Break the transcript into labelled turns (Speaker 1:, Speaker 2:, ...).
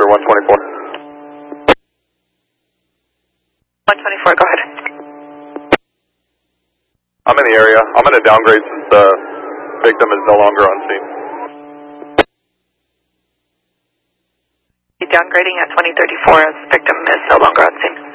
Speaker 1: for 124.
Speaker 2: 124, go ahead.
Speaker 1: I'm in the area. I'm going to downgrade since the victim is no longer on scene.
Speaker 2: Downgrading at 2034 as victim is no longer on scene.